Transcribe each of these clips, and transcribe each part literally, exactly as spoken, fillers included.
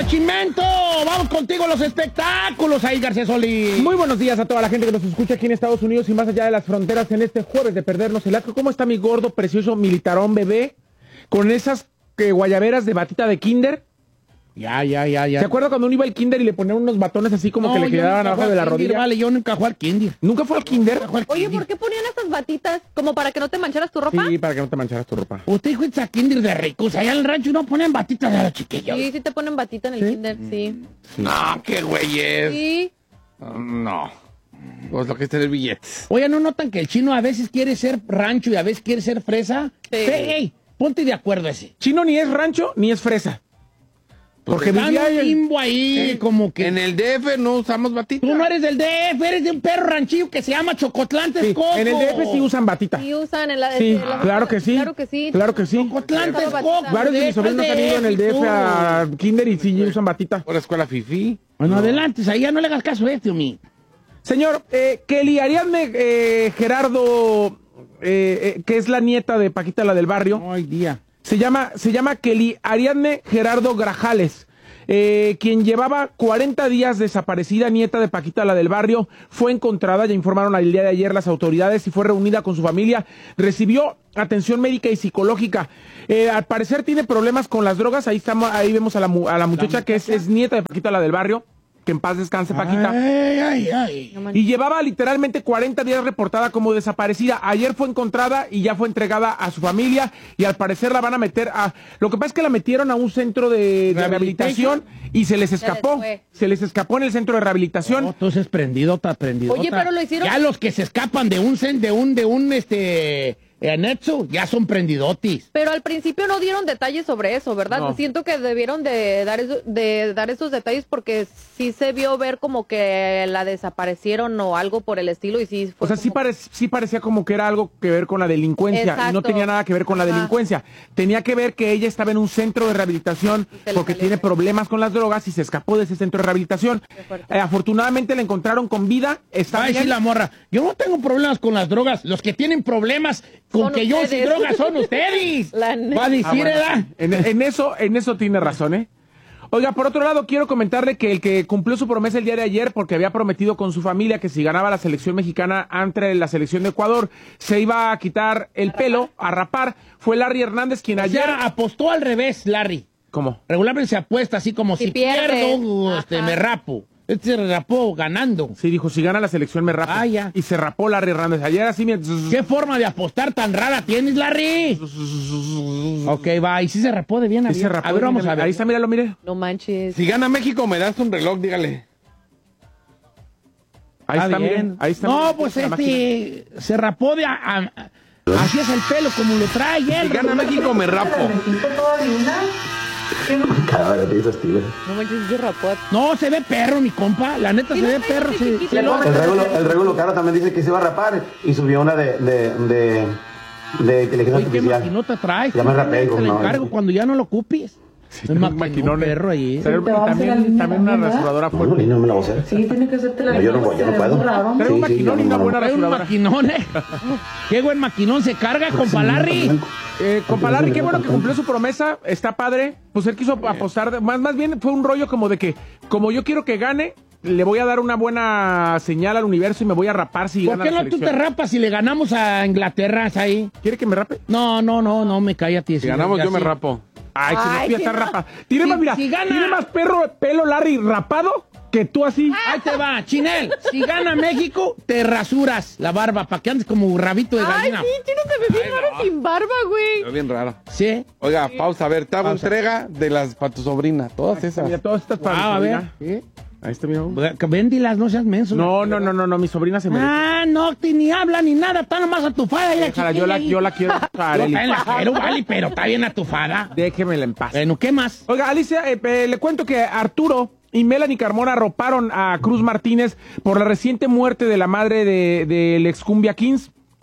Chimento! Vamos contigo a los espectáculos ahí, García Solís. Muy buenos días a toda la gente que nos escucha aquí en Estados Unidos y más allá de las fronteras en este jueves de perdernos el asco. ¿Cómo está mi gordo, precioso militarón bebé? Con esas eh, guayaberas de batita de kinder. Ya, ya, ya, ya. ¿Se acuerda cuando uno iba al kinder y le ponían unos batones así como no, que le quedaban abajo de la kinder, rodilla? Vale, yo nunca jugué al kinder. ¿Nunca fue al kinder? Nunca fue al Oye, kinder. ¿por qué ponían esas batitas? ¿Como para que no te mancharas tu ropa? Sí, para que no te mancharas tu ropa. Usted fue a kinder de ricos. Allá en el rancho no ponen batitas a los chiquillos. Sí, sí te ponen batita en el ¿Sí? kinder, sí. No, qué güeyes. Sí. No. Pues lo que es tener billetes. Oye, ¿no notan que el chino a veces quiere ser rancho y a veces quiere ser fresa? Sí. Hey, hey, ponte de acuerdo ese. Chino ni es rancho ni es fresa. Porque Está vivía un en... limbo ahí, Eh, como que... En el D F no usamos batitas. Tú no eres del D F, eres de un perro ranchillo que se llama Chocotlán, Sí, Texcoco. en el D F sí usan batita. Sí usan en la... Sí, en la- claro que sí. Claro que sí. Claro que sí. Chocotlán, Usaba Texcoco. batita. Varios de mis sobrinos han ido en el D F a kinder y sí usan batita. Por la escuela Fifi. Bueno, adelante, ahí ya no le hagas caso a este, mi. Señor, eh, Kelly Ariadne eh, Gerardo, eh, eh, que es la nieta de Paquita la del barrio, Ay, día. se llama, se llama Kelly Ariadne Gerardo Grajales, eh, quien llevaba cuarenta días desaparecida, nieta de Paquita la del barrio, fue encontrada, ya informaron el día de ayer las autoridades, y fue reunida con su familia, recibió atención médica y psicológica. Eh, al parecer tiene problemas con las drogas, ahí estamos, ahí vemos a la, mu- a la muchacha que es, es nieta de Paquita la del barrio, que en paz descanse Paquita. Ay, ay, ay. No manches. Y llevaba literalmente cuarenta días reportada como desaparecida. Ayer fue encontrada y ya fue entregada a su familia y al parecer la van a meter a... Lo que pasa es que la metieron a un centro de, de rehabilitación y se les escapó. fue. Se les escapó en el centro de rehabilitación. No, entonces prendidota, prendidota. Oye, pero lo hicieron- Ya los que se escapan de un, cen- de un, de un, este, anexo, ya son prendidotis. Pero al principio no dieron detalles sobre eso, ¿verdad? No. Siento que debieron de dar, eso- de dar esos detalles porque sí se vio ver como que la desaparecieron o algo por el estilo y sí fue O sea, sí, como- parec- sí parecía como que era algo que ver con la delincuencia y no Exacto. tenía nada que ver con la Ajá. delincuencia. Tenía que ver que ella estaba en un centro de rehabilitación se le porque salió. tiene problemas con las drogas y se escapó de ese centro de rehabilitación. Qué fuerte. Eh, afortunadamente la encontraron con vida. Está Va a decir bien. la morra, yo no tengo problemas con las drogas, los que tienen problemas con Son que yo ustedes. sin drogas son ustedes. La neta. Va a decir, Ah, bueno. ¿verdad? en, en eso, en eso tiene razón, ¿eh? Oiga, por otro lado, quiero comentarle que el que cumplió su promesa el día de ayer, porque había prometido con su familia que si ganaba la selección mexicana ante la selección de Ecuador, se iba a quitar el pelo, a rapar, fue Larry Hernández, quien ayer... Ayer apostó al revés, Larry. ¿Cómo? Regularmente se apuesta así como si, Si pierdes. pierdo, este, Ajá. me rapo. Este se rapó ganando. Sí, dijo, si gana la selección me rapo. Ah, ya. Y se rapó Larry Hernández. Ayer así me... ¿Qué forma de apostar tan rara tienes, Larry? Ok, va, y sí se rapó de bien a Y bien. se rapó. A ver, vamos Mira, a ver. Ahí está, míralo, mire. No manches. Si gana México, me das un reloj, dígale. Ahí está, bien. miren. Ahí está. No, miren, pues la máquina. este se rapó de a, a- así es el pelo como lo trae él. Si gana México, me rapo. Cada vez te dices tigre. No manches, ese rapot. No, se ve perro, mi compa. La neta Sí, se no, ve perro. cállate, Se, chiquito. se lo- El Regulo, el Regulo Caro también dice que se iba a rapar y subió una de, de, de, de inteligencia Oye, qué artificial. maquinota traes. Ya me rapé, hijo, Te la no. encargo cuando ya no lo ocupes. Sí, Me un maquinó maquinón, eh. perro ahí. Pero Te vas a hacer la también, línea también una también, ¿verdad? rasuradora No, fuerte. ni no me la voy a hacer. Sí, tiene que hacerte la No, yo no voy, yo no puedo. Raro. Trae un Sí, sí, maquinón no, y una no, buena Trae un rasuradora. maquinón, eh. Qué buen maquinón se carga, compa Larry. Eh, compa Larry, qué bueno que cumplió su promesa, está padre. Pues él quiso apostar, de- más, más bien fue un rollo como de que, como yo quiero que gane, le voy a dar una buena señal al universo y me voy a rapar si ¿Por gana qué la no tú te selección. rapas si le ganamos a Inglaterra ahí? ¿Quiere que me rape? No, no, no, no, me cállate. Si ganamos, yo me rapo. Ay, se me Ay, pide qué estar no. rapa. Tiene Si- más, mira, si gana- tiene más perro, pelo Larry rapado que tú así. Ahí te va, Chinel. Si gana México, te rasuras la barba para que andes como rabito de Ay, gallina. sí, Chino se ve bien raro sin barba, güey. Pero bien raro. Sí. Oiga, pausa, a ver, te hago Pausa. entrega de las para tu sobrina, todas esas. Mira, todas estas para Ah, mi a ver. sobrina. Ahí está, mira. Véndilas, no seas menso. No, no, no, no, no, mi sobrina se merece. Ah, no, ti- ni habla ni nada, está nomás atufada. Ella, Déjala, yo la, yo la quiero. Yo también la quiero, vale, pero está bien atufada. Déjemela en paz. Bueno, ¿qué más? Oiga, Alicia, eh, eh, le cuento que Arturo y Melanie Carmona arroparon a Cruz Martínez por la reciente muerte de la madre de- del ex Cumbia Kings.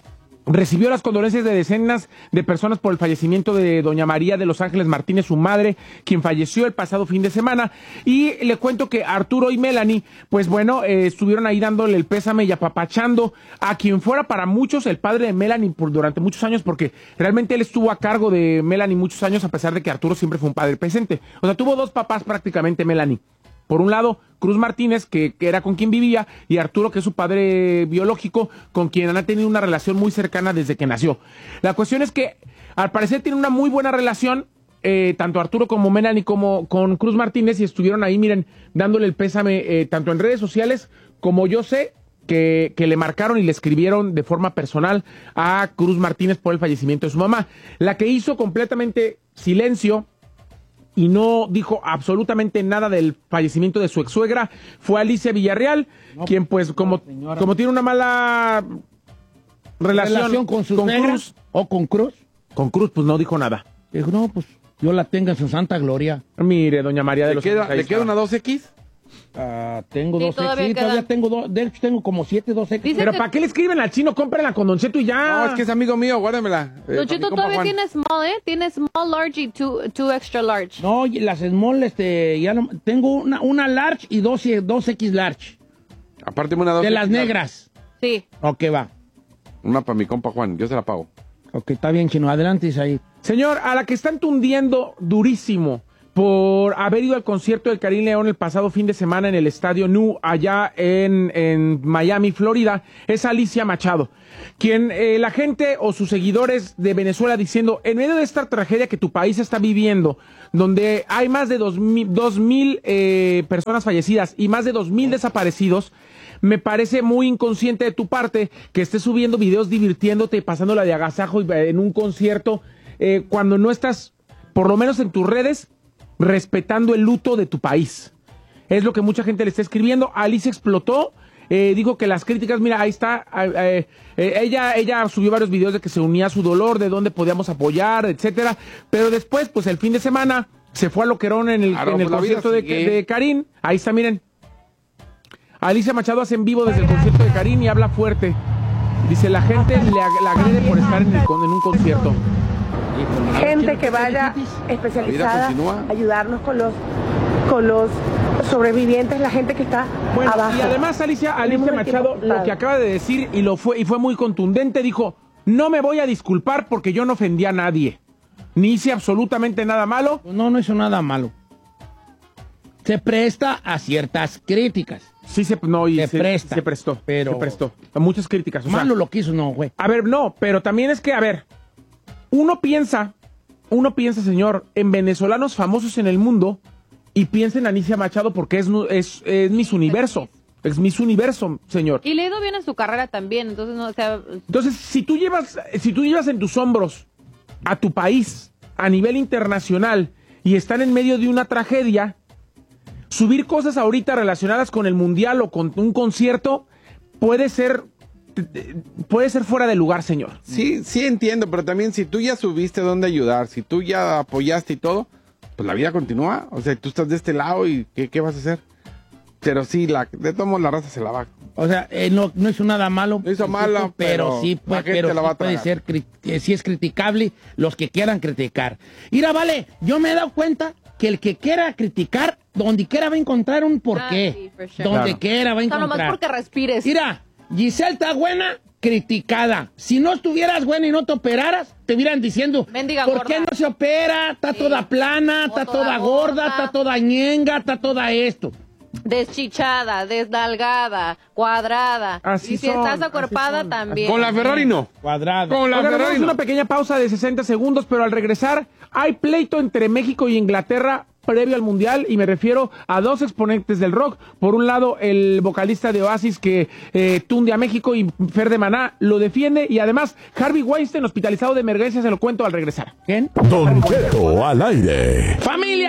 recibió las condolencias de decenas de personas por el fallecimiento de doña María de Los Ángeles Martínez, su madre, quien falleció el pasado fin de semana. Y le cuento que Arturo y Melanie, pues bueno, eh, estuvieron ahí dándole el pésame y apapachando a quien fuera para muchos el padre de Melanie por, durante muchos años, porque realmente él estuvo a cargo de Melanie muchos años, a pesar de que Arturo siempre fue un padre presente. O sea, tuvo dos papás prácticamente Melanie. Por un lado, Cruz Martínez, que, que era con quien vivía, y Arturo, que es su padre biológico, con quien han tenido una relación muy cercana desde que nació. La cuestión es que, al parecer, tienen una muy buena relación, eh, tanto Arturo como Melanie, como con Cruz Martínez, y estuvieron ahí, miren, dándole el pésame, eh, tanto en redes sociales, como yo sé, que, que le marcaron y le escribieron de forma personal a Cruz Martínez por el fallecimiento de su mamá. La que hizo completamente silencio y no dijo absolutamente nada del fallecimiento de su ex-suegra fue Alicia Villarreal, no, quien pues como, como tiene una mala relación, relación con su con suegra, Cruz o con Cruz. Con Cruz, pues no dijo nada. Dijo, no, pues yo la tenga en su santa gloria. Mire, doña María de ¿Le los queda, Ángeles, ¿le queda una dos equis? Uh, tengo Sí, dos todavía X, sí, todavía quedan. tengo dos, de hecho tengo como siete dos X. Dice Pero que- ¿para qué le escriben al chino? Cómprenla con Don Cheto y ya. No, es que es amigo mío, guárdamela. Eh, Don para Cheto mi compa todavía Juan. tiene small, ¿eh? Tiene small, large y two, two extra large. No, y las small, este, ya no, tengo una, una large y dos, dos X large. Aparte una dos. De las negras. Sí. Ok, va. Una para mi compa Juan, yo se la pago. Ok, está bien, chino. Adelante, Isaí. Señor, a la que están tundiendo durísimo por haber ido al concierto del Karim León el pasado fin de semana en el Estadio Nu, allá en, en Miami, Florida, es Alicia Machado, quien eh, la gente o sus seguidores de Venezuela diciendo, en medio de esta tragedia que tu país está viviendo, donde hay más de dos mil, dos mil eh, personas fallecidas y más de dos mil desaparecidos, me parece muy inconsciente de tu parte que estés subiendo videos divirtiéndote y pasándola de agasajo y, eh, en un concierto, eh, cuando no estás, por lo menos en tus redes, respetando el luto de tu país. Es lo que mucha gente le está escribiendo. Alicia explotó, eh, dijo que las críticas, mira, ahí está, eh, eh, ella, ella subió varios videos de que se unía a su dolor, de dónde podíamos apoyar, etcétera, pero después, pues el fin de semana, se fue a Loquerón en el, Claro, en el pues, la vida concierto de, sigue. de Karim. Ahí está, miren. Alicia Machado hace en vivo desde el concierto de Karim y habla fuerte. Dice, la gente le ag- la agrede por estar en, el con- en un concierto. Gente que vaya especializada continúa. a ayudarnos con los con los sobrevivientes, la gente que está Bueno, abajo. y además Alicia, Alicia Tenemos el tiempo Machado lo ocupado. que acaba de decir y lo fue y fue muy contundente, dijo, no me voy a disculpar porque yo no ofendí a nadie, ni hice absolutamente nada malo. No, no hizo nada malo. Se presta a ciertas críticas. Sí se no y Se se, presta, se prestó, pero- se prestó a muchas críticas. O sea, Malo lo que hizo, no, güey. a ver, no, pero también es que, a ver, uno piensa, uno piensa, señor, en venezolanos famosos en el mundo y piensa en Alicia Machado porque es, nu- es, es Miss Universo. Es Miss Universo, señor. Y le ha ido bien en su carrera también, entonces no, o sea, Entonces, si tú llevas, si tú llevas en tus hombros a tu país a nivel internacional y están en medio de una tragedia, subir cosas ahorita relacionadas con el mundial o con un concierto puede ser puede ser fuera de lugar, señor. Sí, sí entiendo, pero también si tú ya subiste dónde ayudar, si tú ya apoyaste y todo, pues la vida continúa. O sea, tú estás de este lado y ¿qué, qué vas a hacer? Pero sí, la, de todos modos la raza se la va. O sea, eh, no, no hizo nada malo. No hizo malo, pero, pero sí, la puede, gente pero la sí va a puede tragar. ser, cri- eh, sí es criticable los que quieran criticar. Mira, vale, yo me he dado cuenta que el que quiera criticar, donde quiera va a encontrar un porqué. Ah, sí, for sure. Donde Claro. quiera va a o sea, encontrar. nomás porque respires. Mira, Giselle está buena, criticada. Si no estuvieras buena y no te operaras, te hubieran diciendo, Mendiga ¿por gorda. qué no se opera? Está Sí. toda plana, O está toda toda gorda, gorda. está toda ñenga, está toda esto. Deschichada, desnalgada, cuadrada. Así y si son, estás así acuerpada son. también. Con la Ferrari no. Cuadrado. Con la Oigan, Ferrari hagamos no. una pequeña pausa de sesenta segundos, pero al regresar hay pleito entre México y Inglaterra previo al Mundial, y me refiero a dos exponentes del rock. Por un lado, el vocalista de Oasis que eh, tunde a México, y Fer de Maná lo defiende, y además Harvey Weinstein hospitalizado de emergencia, se lo cuento al regresar. ¿Quién? Don Cheto al aire. Familia,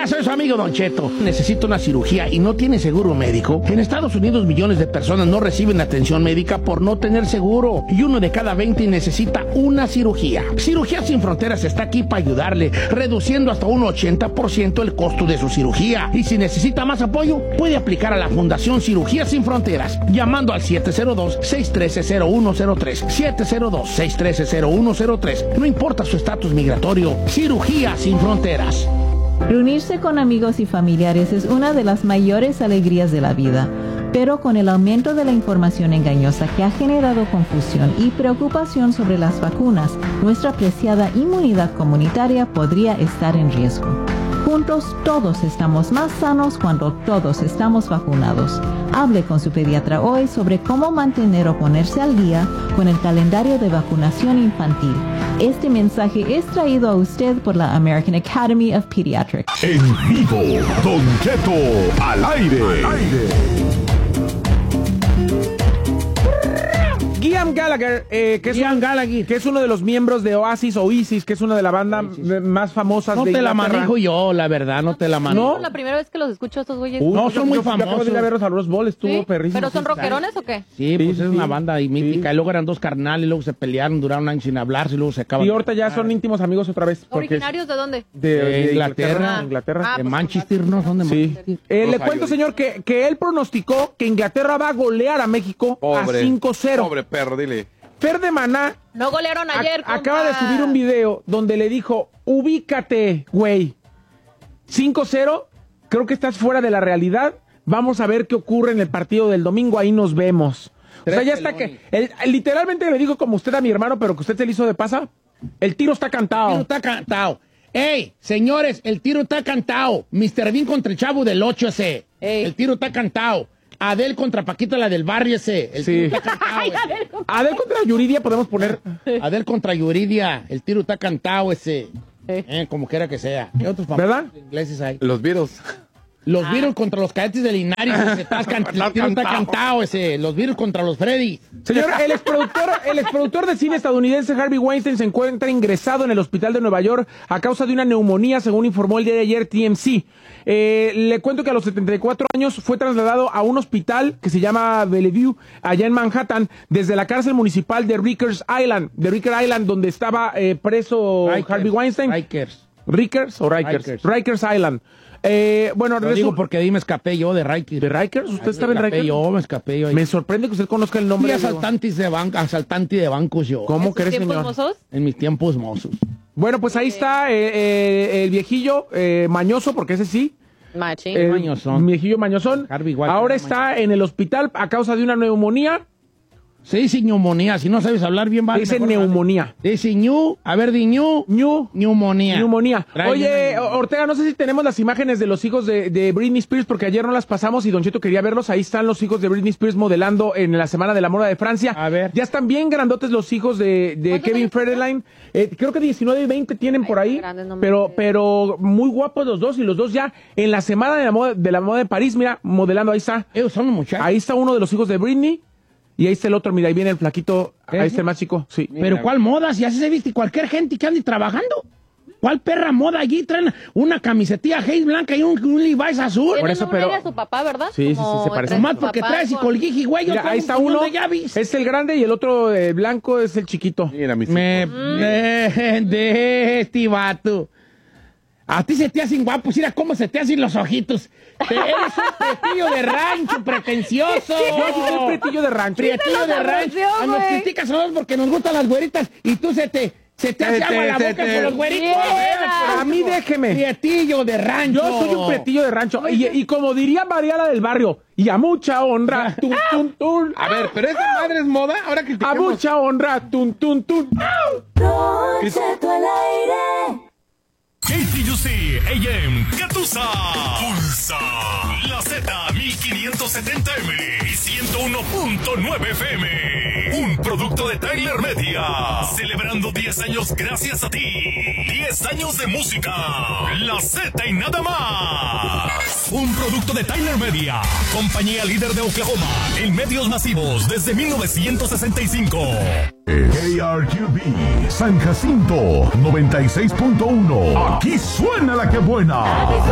Hola, soy su amigo Don Cheto. Necesito una cirugía y no tiene seguro médico. En Estados Unidos millones de personas no reciben atención médica por no tener seguro. Y uno de cada veinte necesita una cirugía. Cirugías Sin Fronteras está aquí para ayudarle, reduciendo hasta un ochenta por ciento el costo de su cirugía. Y si necesita más apoyo, puede aplicar a la Fundación Cirugías Sin Fronteras, llamando al siete cero dos, seis uno tres, cero uno cero tres, siete cero dos, seis uno tres, cero uno cero tres. No importa su estatus migratorio, Cirugías Sin Fronteras. Reunirse con amigos y familiares es una de las mayores alegrías de la vida, pero con el aumento de la información engañosa que ha generado confusión y preocupación sobre las vacunas, nuestra preciada inmunidad comunitaria podría estar en riesgo. Juntos todos estamos más sanos cuando todos estamos vacunados. Hable con su pediatra hoy sobre cómo mantener o ponerse al día con el calendario de vacunación infantil. Este mensaje es traído a usted por la American Academy of Pediatrics. En vivo, Don Cheto al aire. Al aire. Liam Gallagher, eh, que, es Liam un, Gallagher. que es uno de los miembros de Oasis o Isis, que es una de las bandas más famosas No de te la Inglaterra. manejo yo, la verdad, no te la manejo. Es la primera vez que los escucho a estos güeyes. Uy, No, yo- son muy yo- yo acabo famosos. de ir a verlos al Rose Bowl, estuvo ¿Sí? perrísimo. ¿Pero son Sí. rockerones o qué? Sí, pues Sí, es sí, una sí. banda ahí mítica. Sí. Y luego eran dos carnales, y luego se pelearon, duraron un año sin hablarse, y luego se acaban. Y ahorita ya son íntimos amigos otra vez. porque ¿Originarios de dónde? de, De de Inglaterra. Inglaterra. Ah, De pues, Manchester, ¿no? Son de Sí. Manchester. Eh, le Ohio, cuento, señor, que, que él pronosticó que Inglaterra va a golear a México Pobre. a cinco cero. Pobre perro, dile. Fer de Maná No golearon a- ayer, acaba de compa. subir un video donde le dijo, ubícate, güey. cinco cero, creo que estás fuera de la realidad. Vamos a ver qué ocurre en el partido del domingo, ahí nos vemos. O sea, Tres ya está pelones. que... él- literalmente le dijo como usted a mi hermano, pero que usted se le hizo de pasa. El tiro está El tiro cantado. está cantado. ¡Ey, señores! El tiro está cantado. mister Bean contra el Chavo del ocho ese. Ey. El tiro está cantado. Adel contra Paquita, la del barrio ese. El Sí. tiro está cantado. ese. Adel contra Yuridia podemos poner... Adel contra Yuridia. El tiro está cantado ese. Eh. Eh, como quiera que sea. ¿Qué otros ¿Verdad? famosos ingleses hay? Los virus. Los virus contra los cadetes de Linares. Ese. Está can- el tiro está cantado ese. Los virus contra los Freddy. Señor, el exproductor, el exproductor de cine estadounidense Harvey Weinstein se encuentra ingresado en el hospital de Nueva York a causa de una neumonía, según informó el día de ayer T M C. Eh, le cuento que a los setenta y cuatro años fue trasladado a un hospital que se llama Bellevue, allá en Manhattan, desde la cárcel municipal de Rikers Island, de Rikers Island, donde estaba eh, preso Rikers, Harvey Weinstein. Rikers. Rikers o Rikers? Rikers. Rikers Island. Eh, bueno, Lo resu- digo porque ahí me escapé yo de Rikers. ¿De Rikers? ¿Usted Me estaba en escapé Rikers? yo, me escapé yo. ahí. Me sorprende que usted conozca el nombre. Fui de- asaltante de, banca, asaltante de bancos yo. ¿Cómo ¿Estos crees, tiempos señor? mozos? En mis tiempos mozos. Bueno, pues ahí está eh, eh, el viejillo eh, mañoso, porque ese sí. Machín. El mañosón. viejillo mañosón. Harvey Weinstein, Ahora mañosón. está en el hospital a causa de una neumonía. Se dice neumonía. Si no sabes hablar bien, vale. Dice mejor neumonía. vale. Dice ñu. A ver, di ñu. Ñu. Neumonía. Neumonía. Trae Oye, una- Ortega, no sé si tenemos las imágenes de los hijos de, de Britney Spears, porque ayer no las pasamos y Don Cheto quería verlos. Ahí están los hijos de Britney Spears modelando en la Semana de la Moda de Francia. A ver. Ya están bien grandotes los hijos de, de ¿Cuántos Kevin años tienen? Federline. Eh, creo que diecinueve y veinte tienen por Ay, ahí. qué grandes, no me pero, digas. pero muy guapos los dos y los dos ya en la Semana de la Moda de, la moda de París, mira, modelando. Ahí está. Ellos son los muchachos. Ahí está uno de los hijos de Britney. Y ahí está el otro, mira, ahí viene el flaquito. Ahí ¿Ese? está el más chico. Sí. Pero ¿cuál moda? Si así se viste cualquier gente que ande trabajando. ¿Cuál perra moda allí? Traen una camisetilla Haze blanca y un, un Levi's azul. Por Tienen eso, un pero- aire a su papá, ¿verdad? Sí, sí, sí, Como se parece. entre Nomás su porque papá traes y con- colguiji, güey. yo Mira, traigo ahí un está puñón uno. de llaves. Es el grande y el otro eh, blanco es el chiquito. Mira, mis Me hijos. de, de este vato. A ti se te hacen guapos, mira cómo se te hacen los ojitos. Te- eres un pretillo de rancho, pretencioso. Yo sí soy pretillo de rancho. Pretillo Sí, de te lo rancho. anunció, A nos güey. criticas a nosotros porque nos gustan las güeritas y tú se te, se te hace Se agua te- la se boca te- por los güeritos. Mira. A mí déjeme. Pretillo de rancho. Yo soy un pretillo de rancho. Y, y como diría Mariala del Barrio, y a mucha honra, tun, tun, tun. A ver, pero esa madre es moda. Ahora A critiquemos. mucha honra, tun, tun, tun. Don Cheto al aire. K T U C A M Catusa. Pulsa. La Z mil quinientos setenta M y ciento uno punto nueve F M. Un producto de Tyler Media. Celebrando diez años gracias a ti. diez años de música. La Z y nada más. Un producto de Tyler Media. Compañía líder de Oklahoma en medios masivos desde mil novecientos sesenta y cinco. K R Q B San Jacinto noventa y seis punto uno. Aquí suena la que buena.